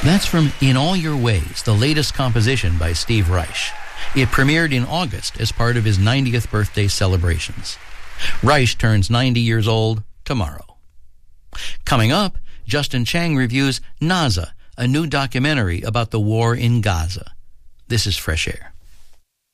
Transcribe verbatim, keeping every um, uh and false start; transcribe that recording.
That's from In All Your Ways, the latest composition by Steve Reich. It premiered in August as part of his ninetieth birthday celebrations. Reich turns ninety years old tomorrow. Coming up, Justin Chang reviews Naza, a new documentary about the war in Gaza. This is Fresh Air.